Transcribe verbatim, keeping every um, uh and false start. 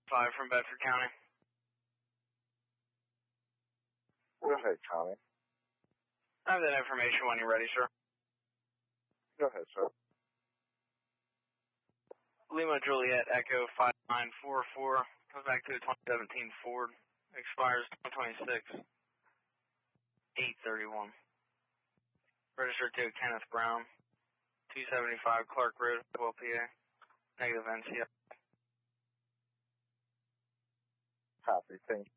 five from Bedford County. Go ahead, Tommy. I have that information when you're ready, sir. Go ahead, sir. Lima Juliet Echo five nine four four comes back to a twenty seventeen Ford. Expires twenty twenty-six. eight thirty-one. Registered to Kenneth Brown. two seventy-five Clark Road, Hopewell, P A. Negative N C L. Copy. Thank you.